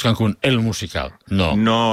Cancún, el musical. No.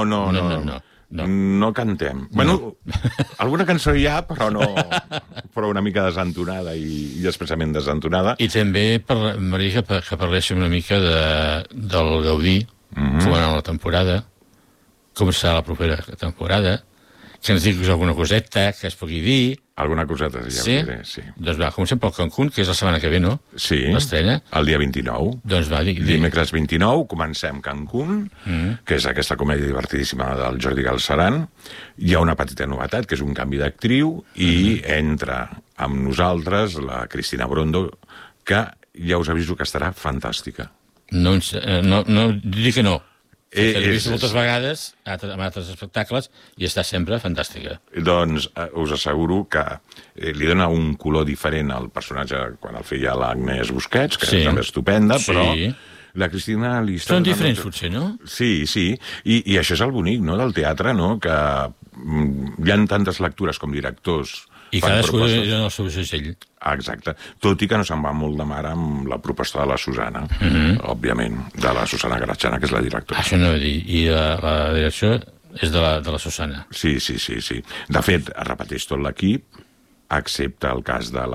No cantem. Bueno, alguna cançó hi ha, però una mica desentonada i expressament desentonada. I també, Maria, que parléssim una mica del Gaudí, com anar la temporada, com serà la propera temporada, que ens diguis alguna coseta que es pugui dir. Alguna coseta, ja ho diré, sí. Doncs va, comencem pel Cancún, que és la setmana que ve, no? Sí, l'estrena. El dia 29. Doncs va, Dimecres 29, comencem Cancún, que és aquesta comèdia divertidíssima del Jordi Galceran. Hi ha una petita novetat, que és un canvi d'actriu, i entra amb nosaltres la Cristina Brondo, que ja us aviso que estarà fantàstica. No dic que no. L'he vist moltes vegades en altres espectacles i està sempre fantàstica. Doncs us asseguro que li dona un color diferent al personatge quan el feia l'Agnès Busquets, que també és estupenda, però la Cristina... Són diferents, potser, no? Sí. I això és el bonic, no?, del teatre, no?, que hi ha tantes lectures com directors... I cadascú és el seu segell. Exacte. Tot i que no se'n va molt de mar amb la proposta de la Susana, òbviament, de la Susana Graciana, que és la directora. Això no ho dir. I la direcció és de la Susana. Sí. De fet, es repeteix tot l'equip, excepte el cas de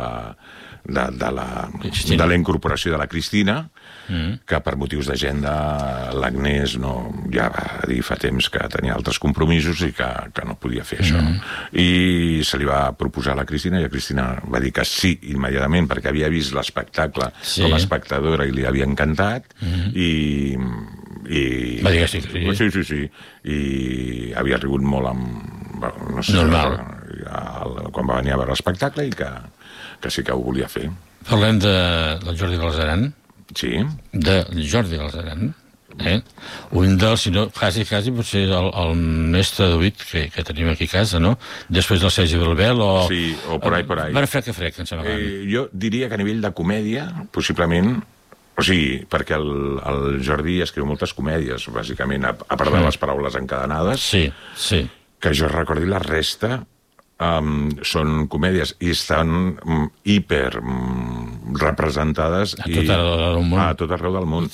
la incorporació de la Cristina, que per motius d'agenda l'Agnès ja va dir fa temps que tenia altres compromisos i que no podia fer això. I se li va proposar a la Cristina i la Cristina va dir que sí immediatament perquè havia vist l'espectacle com a espectadora i li havia encantat i va dir que sí. Sí. I havia rigut molt amb... Normal. Quan va venir a veure l'espectacle i que sí que ho volia fer. Parlem del Jordi Galceran. Sí. De Jordi Galceran. Un dels, si no, quasi potser el més traduït que tenim aquí a casa, no? Després del Sergi Belbel o... Sí, o por ahí. Van frec, em sembla. Jo diria que a nivell de comèdia, possiblement... O sigui, perquè el Jordi escriu moltes comèdies, bàsicament, a part de les paraules encadenades. Sí. Que jo recordi la resta... són comèdies i estan hiper representades a tot arreu del món.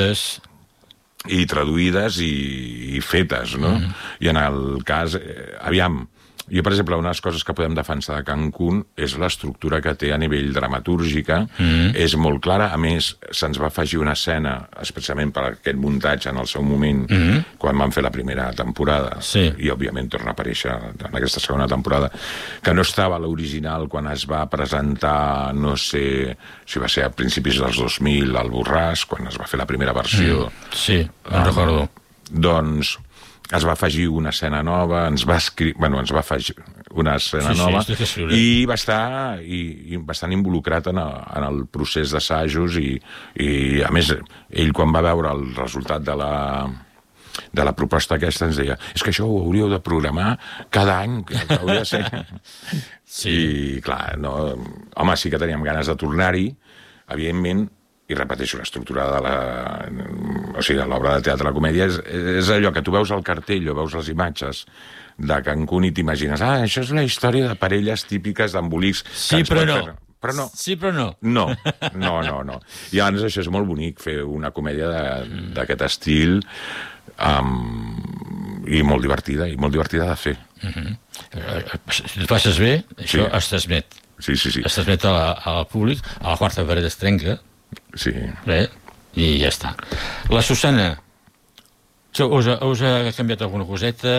Traduïdes i fetes, no? I en el cas... Aviam, jo, per exemple, una de les coses que podem defensar de Cancún és l'estructura que té a nivell dramatúrgica. És molt clara. A més, se'ns va afegir una escena, especialment per aquest muntatge en el seu moment, quan van fer la primera temporada, i, òbviament, torna a aparèixer en aquesta segona temporada, que no estava a l'original quan es va presentar, no sé si va ser a principis dels 2000, al Borràs, quan es va fer la primera versió. Sí, me'n recordo. Doncs... es va afegir una escena nova, ens va afegir una escena nova i va estar bastant involucrat en el procés d'assajos i, a més, ell quan va veure el resultat de la proposta aquesta ens deia, és que això ho hauríeu de programar cada any, que hauria de ser... I, clar, home, sí que teníem ganes de tornar-hi, evidentment, i repeteixo, l'estructura de l'obra de teatre, la comèdia, és allò que tu veus al cartell o veus les imatges de Cancún i t'imagines, això és la història de parelles típiques d'embolics. Sí, però no. Però no. Sí, però no. No. I llavors això és molt bonic, fer una comèdia d'aquest estil i molt divertida de fer. Si et passes bé, això es transmet. Sí. Es transmet al públic, a la quarta paret es trenca, i ja està. La Susana, us ha canviat alguna coseta?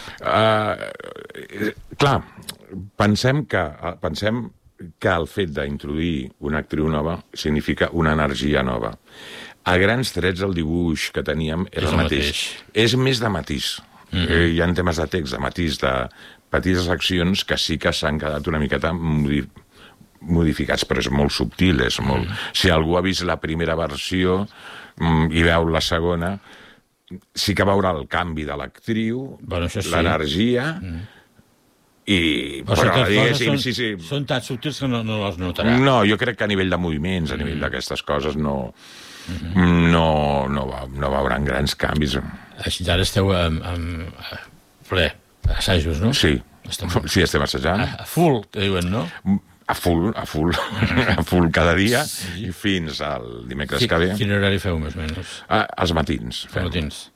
Clar, pensem que el fet d'introduir una actriu nova significa una energia nova. A grans trets el dibuix que teníem és el mateix. És més de matís. Hi ha temes de text, de matís, de petites accions que sí que s'han quedat una miqueta modificats, però és molt subtil, és molt... Si algú ha vist la primera versió i veu la segona, sí que veurà el canvi de l'actriu, l'energia, però diguéssim... Són tan subtils que no les notarà. No, jo crec que a nivell de moviments, a nivell d'aquestes coses, no veuran grans canvis. Així ara esteu ple, assajos, no? Sí, estem assajant. A full, que diuen, no? A full cada dia i fins al dimecres que ve. Quin horari feu, més o menys? Els matins.